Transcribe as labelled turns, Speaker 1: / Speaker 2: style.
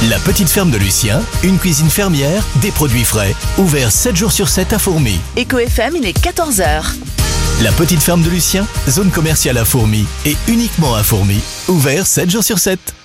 Speaker 1: La petite ferme de Lucien, une cuisine fermière, des produits frais. Ouvert 7 jours sur 7 à Fourmies.
Speaker 2: Eco FM, il est 14h.
Speaker 1: La petite ferme de Lucien, zone commerciale à Fourmies et uniquement à Fourmies. Ouvert 7 jours sur 7.